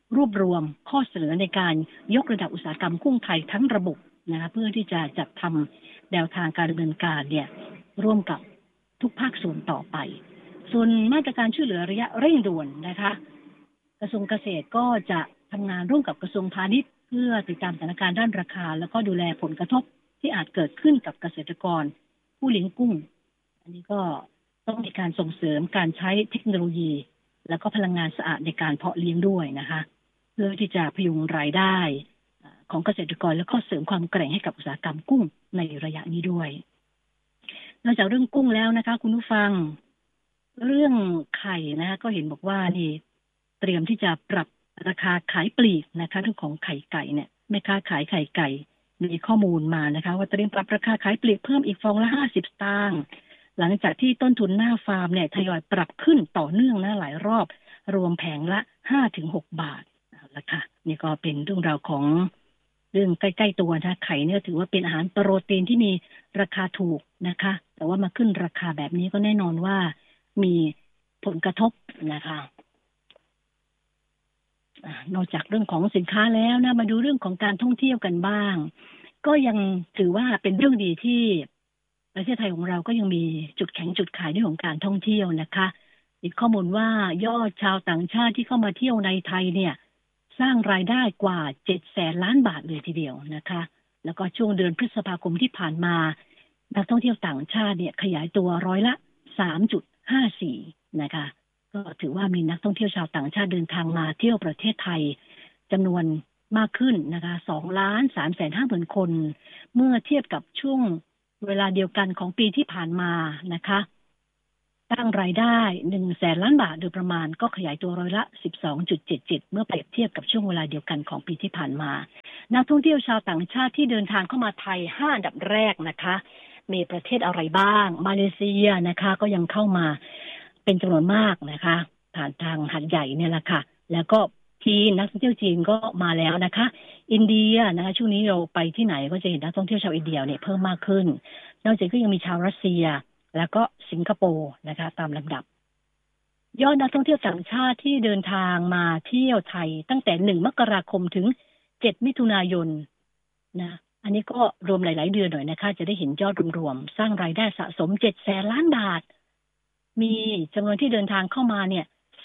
รวบรวมข้อเสนอในการยกระดับอุตสาหกรรมกุ้งไทยทั้งระบบนะคะเพื่อที่จะจัดทำแนวทางการดำเนินการเนี่ยร่วมกับทุกภาคส่วนต่อไปส่วนมาตรการช่วยเหลือระยะเร่งด่วนนะคะกระทรวงเกษตรก็จะทำงานร่วมกับกระทรวงพาณิชย์เพื่อติดตามสถานการณ์ด้านราคาแล้วก็ดูแลผลกระทบที่อาจเกิดขึ้นกับเกษตรกรผู้เลี้ยงกุ้งอันนี้ก็ต้องมีการส่งเสริมการใช้เทคโนโลยีแล้วก็พลังงานสะอาดในการเพาะเลี้ยงด้วยนะคะเพื่อที่จะพยุงรายได้ของเกษตรกรแล้วก็เสริมความแกร่งให้กับอุตสาหกรรมกุ้งในระยะนี้ด้วยนอกจากเรื่องกุ้งแล้วนะคะคุณผู้ฟังเรื่องไข่นะคะก็เห็นบอกว่านี่เตรียมที่จะปรับราคาขายปลีกนะคะเรื่องของไข่ไก่เนี่ยแม่ค้าขายไข่ไก่มีข้อมูลมานะคะว่าเตรียมปรับราคาขายปลีกเพิ่มอีกฟองละ50 สตางค์หลังจากที่ต้นทุนหน้าฟาร์มเนี่ยทยอยปรับขึ้นต่อเนื่องนะหลายรอบรวมแผงละ 5-6 บาทละค่ะนี่ก็เป็นเรื่องราวของเรื่องใกล้ๆตัวนะไข่เนี่ยถือว่าเป็นอาหารโปรตีนที่มีราคาถูกนะคะแต่ว่ามาขึ้นราคาแบบนี้ก็แน่นอนว่ามีผลกระทบนะคะนอกจากเรื่องของสินค้าแล้วนะมาดูเรื่องของการท่องเที่ยวกันบ้างก็ยังถือว่าเป็นเรื่องดีที่ประเทศไทยของเราก็ยังมีจุดแข็งจุดขายเรื่องของการท่องเที่ยวนะคะอีกข้อมูลว่ายอดชาวต่างชาติที่เข้ามาเที่ยวในไทยเนี่ยสร้างรายได้กว่า 700,000 ล้านบาทเลยทีเดียวนะคะแล้วก็ช่วงเดือนพฤษภาคมที่ผ่านมานักท่องเที่ยวต่างชาติเนี่ยขยายตัวร้อยละ 3.54 นะคะก็ถือว่ามีนักท่องเที่ยวชาวต่างชาติเดินทางมาเที่ยวประเทศไทยจำนวนมากขึ้นนะคะ 2,350,000 คนเมื่อเทียบกับช่วงเวลาเดียวกันของปีที่ผ่านมานะคะตั้งรายได้ 100,000 ล้านบาทโดยประมาณก็ขยายตัวร้อยละ 12.77 เมื่อเปรียบเทียบกับช่วงเวลาเดียวกันของปีที่ผ่านมานักท่องเที่ยวชาวต่างชาติที่เดินทางเข้ามาไทย5 อันดับแรกนะคะมีประเทศอะไรบ้างมาเลเซียนะคะก็ยังเข้ามาเป็นจำนวนมากนะคะผ่านทางหาดใหญ่เนี่ยแหละค่ะแล้วก็จีนนักท่องเที่ยวจีนก็มาแล้วนะคะอินเดียนะคะช่วงนี้เราไปที่ไหนก็จะเห็นนักท่องเที่ยวชาวอินเดียเนี่ยเพิ่มมากขึ้นนอกจากก็ยังมีชาวรัสเซียแล้วก็สิงคโปร์นะคะตามลำดับยอดนักท่องเที่ยวต่างชาติที่เดินทางมาเที่ยวไทยตั้งแต่1 มกราคมถึง7 มิถุนายนนะอันนี้ก็รวมหลายๆเดือนหน่อยนะคะจะได้เห็นยอดรวมๆสร้างรายได้สะสม 700,000 ล้านบาทมีจำนวนที่เดินทางเข้ามาเนี่ย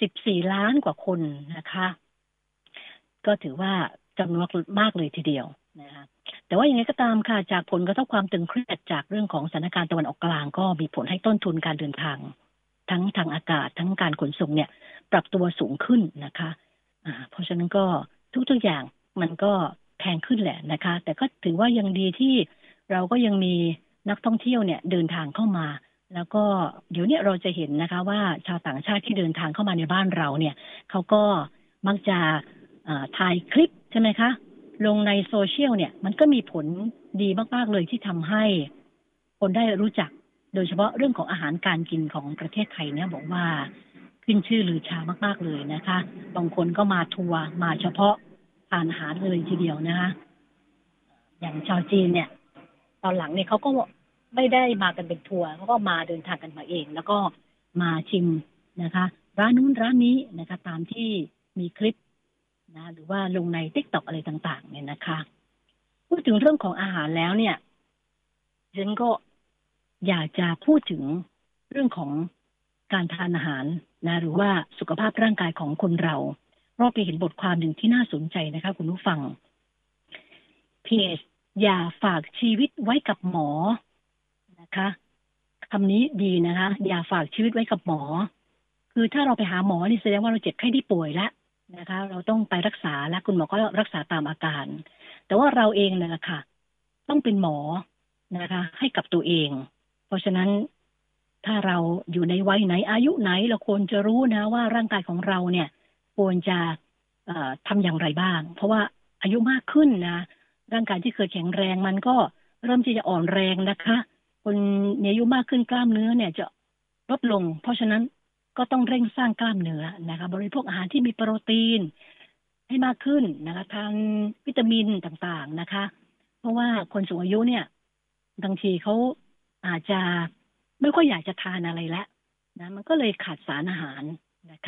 14 ล้านกว่าคนนะคะก็ถือว่าจำนวนมากเลยทีเดียวนะคะแต่ว่าอย่างไรก็ตามค่ะจากผลกระทบความตึงเครียดจากเรื่องของสถานการณ์ตะวันออกกลางก็มีผลให้ต้นทุนการเดินทางทั้งทางอากาศทั้งการขนส่งเนี่ยปรับตัวสูงขึ้นนะคะเพราะฉะนั้นก็ทุกๆอย่างมันก็แพงขึ้นแหละนะคะแต่ก็ถือว่ายังดีที่เราก็ยังมีนักท่องเที่ยวเนี่ยเดินทางเข้ามาแล้วก็เดี๋ยวนี้เราจะเห็นนะคะว่าชาวต่างชาติที่เดินทางเข้ามาในบ้านเราเนี่ยเขาก็มักจะถ่ายคลิปใช่ไหมคะลงในโซเชียลเนี่ยมันก็มีผลดีมากๆเลยที่ทำให้คนได้รู้จักโดยเฉพาะเรื่องของอาหารการกินของประเทศไทยเนี่ยบอกว่าขึ้นชื่อลือชามากๆเลยนะคะบางคนก็มาทัวร์มาเฉพาะทานอาหารเลยทีเดียวนะคะอย่างชาวจีนเนี่ยตอนหลังเนี่ยเขาก็ไม่ได้มากันเป็นทัวร์เขาก็มาเดินทางกันมาเองแล้วก็มาชิมนะคะร้านนู้นร้านนี้นะคะตามที่มีคลิปนะหรือว่าลงใน TikTok อะไรต่างๆเนี่ยนะคะพูดถึงเรื่องของอาหารแล้วเนี่ยฉันก็อยากจะพูดถึงเรื่องของการทานอาหารนะหรือว่าสุขภาพร่างกายของคนเราเพราะไปเห็นบทความหนึ่งที่น่าสนใจนะคะคุณผู้ฟังเพจอย่าฝากชีวิตไว้กับหมอนะคะคำนี้ดีนะคะอย่าฝากชีวิตไว้กับหมอคือถ้าเราไปหาหมอนี่แสดงว่าเราเจ็บไข้ได้ป่วยแล้วนะคะเราต้องไปรักษาแล้วคุณหมอก็รักษาตามอาการแต่ว่าเราเองเนี่ยแหละค่ะต้องเป็นหมอนะคะให้กับตัวเองเพราะฉะนั้นถ้าเราอยู่ในวัยไหนอายุไหนเราควรจะรู้นะว่าร่างกายของเราเนี่ยควรจะทำอย่างไรบ้างเพราะว่าอายุมากขึ้นนะร่างกายที่เคยแข็งแรงมันก็เริ่มที่จะอ่อนแรงนะคะคนมีอายุมากขึ้นกล้ามเนื้อเนี่ยจะลดลงเพราะฉะนั้นก็ต้องเร่งสร้างกล้ามเนื้อนะคะบริโภคอาหารที่มีโปรตีนให้มากขึ้นนะคะทานวิตามินต่างๆนะคะเพราะว่าคนสูงอายุเนี่ยบางทีเขาอาจจะไม่ค่อยอยากจะทานอะไรแล้วนะมันก็เลยขาดสารอาหารนะคะ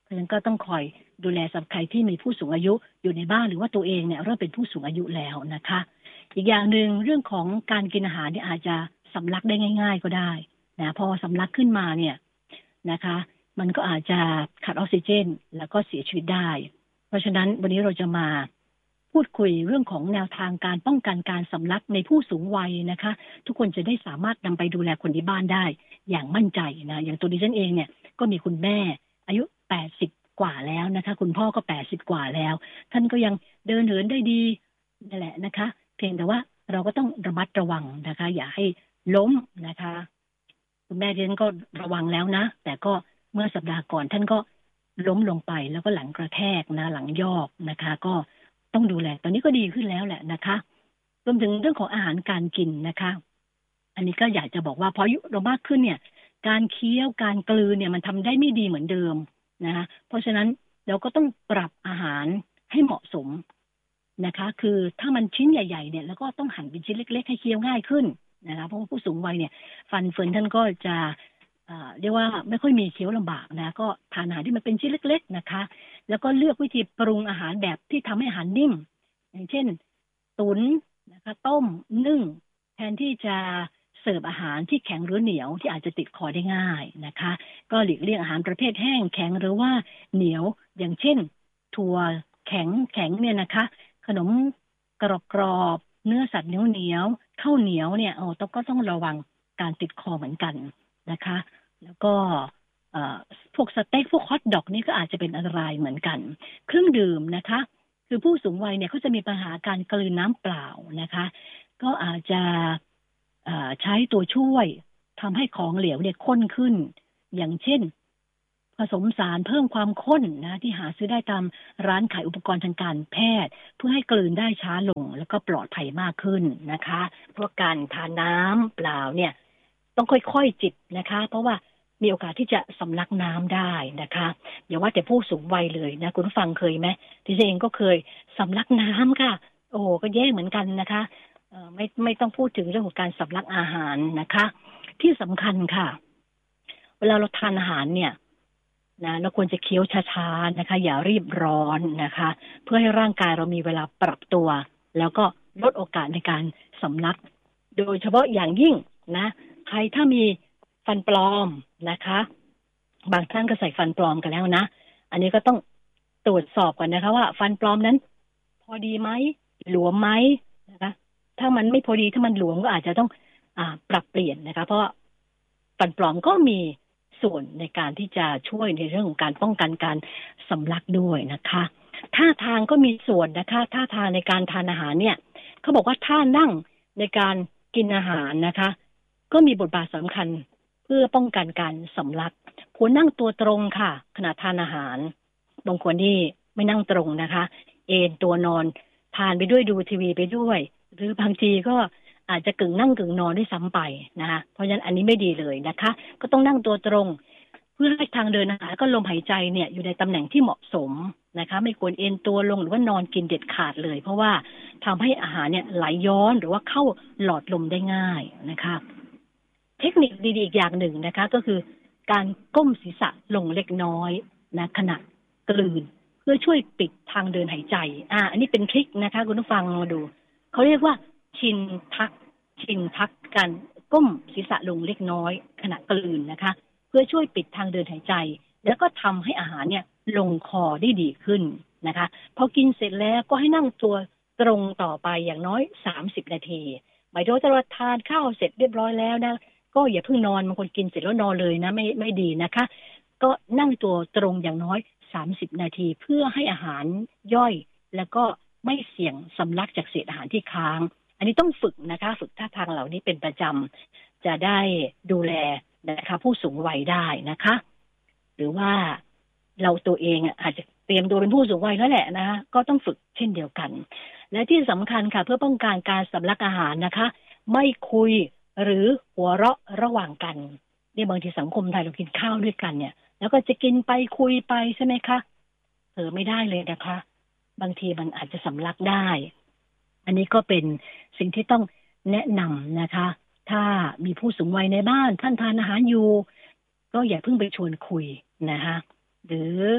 เพราะฉะนั้นก็ต้องคอยดูแลสำหรับใครที่มีผู้สูงอายุอยู่ในบ้านหรือว่าตัวเองเนี่ยเริ่มเป็นผู้สูงอายุแล้วนะคะอีกอย่างหนึ่งเรื่องของการกินอาหารเนี่ยอาจจะสำลักได้ง่ายๆก็ได้นะพอสำลักขึ้นมาเนี่ยนะคะมันก็อาจจะขาดออกซิเจนแล้วก็เสียชีวิตได้เพราะฉะนั้นวันนี้เราจะมาพูดคุยเรื่องของแนวทางการป้องกันการสำลักในผู้สูงวัยนะคะทุกคนจะได้สามารถนำไปดูแลคนที่บ้านได้อย่างมั่นใจนะอย่างตัวดิฉันเองเนี่ยก็มีคุณแม่อายุ80กว่าแล้วนะคะคุณพ่อก็80กว่าแล้วท่านก็ยังเดินเหินได้ดีนั่นแหละนะคะเพียงแต่ว่าเราก็ต้องระมัดระวังนะคะอย่าให้ล้มนะคะคุณแม่ดิฉันก็ระวังแล้วนะแต่ก็เมื่อสัปดาห์ก่อนท่านก็ล้มลงไปแล้วก็หลังกระแทกนะหลังยอกนะคะก็ต้องดูแลตอนนี้ก็ดีขึ้นแล้วแหละนะคะรวมถึงเรื่องของอาหารการกินนะคะอันนี้ก็อยากจะบอกว่าพออายุเรามากขึ้นเนี่ยการเคี้ยวการกลืนเนี่ยมันทำได้ไม่ดีเหมือนเดิมนะคะเพราะฉะนั้นเราก็ต้องปรับอาหารให้เหมาะสมนะคะคือถ้ามันชิ้นใหญ่ๆเนี่ยแล้วก็ต้องหั่นเป็นชิ้นเล็กๆให้เคี้ยวง่ายขึ้นนะคะเพราะว่าผู้สูงวัยเนี่ยฟันเฟือนท่านก็จะเรียกว่าไม่ค่อยมีเคี้ยวลำบากนะก็ทานอาหารที่มันเป็นชิ้นเล็กๆนะคะแล้วก็เลือกวิธีปรุงอาหารแบบที่ทำให้อาหารนิ่มอย่างเช่นตุ๋นนะคะต้มนึ่งแทนที่จะเสิร์ฟอาหารที่แข็งหรือเหนียวที่อาจจะติดคอได้ง่ายนะคะก็หลีกเลี่ยงอาหารประเภทแห้งแข็งหรือว่าเหนียวอย่างเช่นถั่วแข็งเนี่ยนะคะขนมกรอบเนื้อสัตว์เหนียวข้าวเหนียวเนี่ยก็ต้องระวังการติดคอเหมือนกันนะคะแล้วก็พวกสเต็กพวกฮอทดอกนี่ก็อาจจะเป็นอันตรายเหมือนกันเครื่องดื่มนะคะคือผู้สูงวัยเนี่ยเขาจะมีปัญหาการกลืนน้ำเปล่านะคะก็อาจจะใช้ตัวช่วยทำให้ของเหลวเนี่ยข้นขึ้นอย่างเช่นผสมสารเพิ่มความข้นนะที่หาซื้อได้ตามร้านขายอุปกรณ์ทางการแพทย์เพื่อให้กลืนได้ช้าลงแล้วก็ปลอดภัยมากขึ้นนะคะเพราะการทานน้ำเปล่าเนี่ยต้องค่อยๆจิบนะคะเพราะว่ามีโอกาสที่จะสำลักน้ำได้นะคะอย่าว่าแต่ผู้สูงวัยเลยนะคุณผู้ฟังเคยไหมที่เองก็เคยสำลักน้ำค่ะโอ้ก็แย่เหมือนกันนะคะไม่ต้องพูดถึงเรื่องของการสำลักอาหารนะคะที่สำคัญค่ะเวลาเราทานอาหารเนี่ยนะเราควรจะเคี้ยวช้าๆนะคะอย่ารีบร้อนนะคะเพื่อให้ร่างกายเรามีเวลาปรับตัวแล้วก็ลดโอกาสในการสำลักโดยเฉพาะอย่างยิ่งนะใครถ้ามีฟันปลอมนะคะบางท่านก็ใส่ฟันปลอมกันแล้วนะอันนี้ก็ต้องตรวจสอบก่อนนะคะว่าฟันปลอมนั้นพอดีไหมหลวมไหมนะคะถ้ามันไม่พอดีถ้ามันหลวมก็อาจจะต้องปรับเปลี่ยนนะคะเพราะฟันปลอมก็มีส่วนในการที่จะช่วยในเรื่องของการป้องกันการสำลักด้วยนะคะท่าทางก็มีส่วนนะคะท่าทางในการทานอาหารเนี่ยเขาบอกว่าท่านั่งในการกินอาหารนะคะก็มีบทบาทสำคัญเพื่อป้องกันการสำลักควรนั่งตัวตรงค่ะขณะทานอาหารบางคนที่ไม่นั่งตรงนะคะเอนตัวนอนทานไปด้วยดูทีวีไปด้วยหรือบางทีก็อาจจะกึ่งนั่งกึ่งนอนด้วยซ้ำไปนะคะเพราะฉะนั้นอันนี้ไม่ดีเลยนะคะก็ต้องนั่งตัวตรงเพื่อให้ทางเดินอาหารก็ลมหายใจเนี่ยอยู่ในตำแหน่งที่เหมาะสมนะคะไม่ควรเอนตัวลงหรือว่านอนกินเด็ดขาดเลยเพราะว่าทำให้อาหารเนี่ยไหลย้อนหรือว่าเข้าหลอดลมได้ง่ายนะคะเทคนิคดีๆอีกอย่างหนึ่งนะคะก็คือการก้มศีรษะลงเล็กน้อยนะขณะกลืนเพื่อช่วยปิดทางเดินหายใจอันนี้เป็นทริคนะคะคุณผู้ฟังมาดูเขาเรียกว่าชินทักกันก้มศีรษะลงเล็กน้อยขณะกลืนนะคะเพื่อช่วยปิดทางเดินหายใจแล้วก็ทำให้อาหารเนี่ยลงคอได้ดีขึ้นนะคะพอกินเสร็จแล้วก็ให้นั่งตัวตรงต่อไปอย่างน้อย30นาทีหมายถึงว่าเราทานข้าวเสร็จเรียบร้อยแล้วนะก็อย่าเพิ่งนอนบางคนกินเสร็จแล้วนอนเลยนะไม่ดีนะคะก็นั่งตัวตรงอย่างน้อย30นาทีเพื่อให้อาหารย่อยแล้วก็ไม่เสี่ยงสำลักจากเศษอาหารที่ค้างอันนี้ต้องฝึกนะคะฝึกท่าทางเหล่านี้เป็นประจำจะได้ดูแลนะคะผู้สูงวัยได้นะคะหรือว่าเราตัวเองอาจจะเตรียมตัวเป็นผู้สูงวัยแล้วแหละนะก็ต้องฝึกเช่นเดียวกันและที่สำคัญค่ะเพื่อป้องกันการสำลักอาหารนะคะไม่คุยหรือหัวเราะระหว่างกันนี่บางทีสังคมไทยเรากินข้าวด้วยกันเนี่ยแล้วก็จะกินไปคุยไปใช่ไหมคะไม่ได้เลยนะคะบางทีมันอาจจะสำลักได้อันนี้ก็เป็นสิ่งที่ต้องแนะนำนะคะถ้ามีผู้สูงวัยในบ้านท่านทานอาหารอยู่ก็อย่าเพิ่งไปชวนคุยนะคะหรือ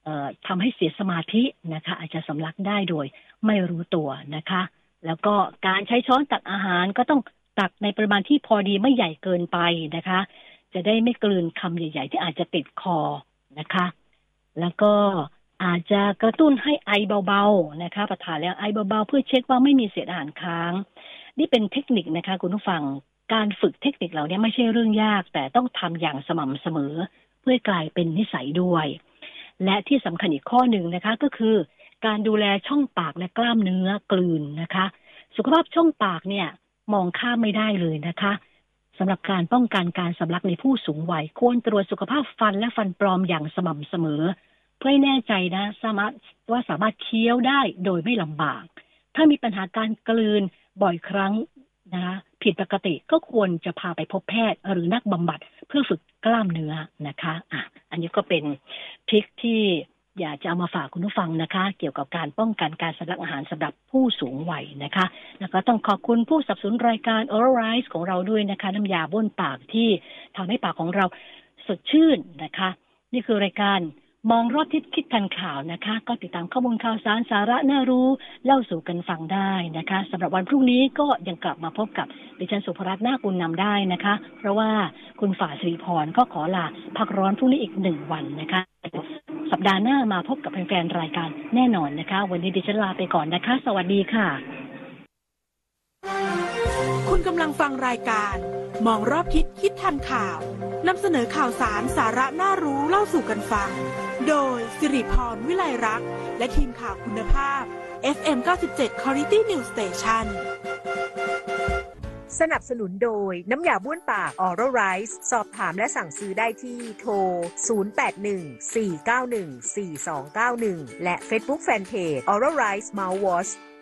ทำให้เสียสมาธินะคะอาจจะสำลักได้โดยไม่รู้ตัวนะคะแล้วก็การใช้ช้อนตักอาหารก็ต้องตักในปริมาณที่พอดีไม่ใหญ่เกินไปนะคะจะได้ไม่กลืนคำใหญ่ๆที่อาจจะติดคอนะคะแล้วก็อาจจะกระตุ้นให้ไอเบาๆนะคะประทานแล้วไอเบาๆเพื่อเช็คว่าไม่มีเศษอาหารค้างนี่เป็นเทคนิคนะคะคุณผู้ฟังการฝึกเทคนิคเหล่านี้ไม่ใช่เรื่องยากแต่ต้องทำอย่างสม่ำเสมอเพื่อกลายเป็นนิสัยด้วยและที่สำคัญอีกข้อหนึ่งนะคะก็คือการดูแลช่องปากและกล้ามเนื้อกลืนนะคะสุขภาพช่องปากเนี่ยมองข้ามไม่ได้เลยนะคะสำหรับการป้องกันการสำลักในผู้สูงวัยควรตรวจสุขภาพฟันและฟันปลอมอย่างสม่ำเสมอเพื่อให้แน่ใจนะสามารถเคี้ยวได้โดยไม่ลำบากถ้ามีปัญหาการกลืนบ่อยครั้งนะคะผิดปกติก็ควรจะพาไปพบแพทย์หรือนักบำบัดเพื่อฝึกกล้ามเนื้อนะคะอันนี้ก็เป็นทริคที่อยากจะเอามาฝากคุณผู้ฟังนะคะเกี่ยวกับการป้องกันการสำลักอาหารสำหรับผู้สูงวัยนะคะแล้วก็ต้องขอบคุณผู้สนับสนุนรายการ Oral Rice ของเราด้วยนะคะน้ำยาบ้วนปากที่ทำให้ปากของเราสดชื่นนะคะนี่คือรายการมองรอบทิศคิดทันข่าวนะคะก็ติดตามข้อมูลข่าวสารสาระน่ารู้เล่าสู่กันฟังได้นะคะสำหรับวันพรุ่งนี้ก็ยังกลับมาพบกับดิฉันสุภรัตน์นาคบุญนำได้นะคะเพราะว่าคุณฝ่ายสิริพรก็ขอลาพักร้อนพรุ่งนี้อีก1 วันนะคะสัปดาห์หน้ามาพบกับแฟนๆรายการแน่นอนนะคะวันนี้ดิฉันลาไปก่อนนะคะสวัสดีค่ะคุณกำลังฟังรายการมองรอบทิศคิดทันข่าวนำเสนอข่าวสารสาระน่ารู้เล่าสู่กันฟังโดยสิริพรวิไลรักษ์และทีมข่าวคุณภาพ FM 97 Quality News Station สนับสนุนโดยน้ำยาบ้วนปาก Oral Rice สอบถามและสั่งซื้อได้ที่โทร 0814914291 และ Facebook Fanpage Oral Rice Mouthwash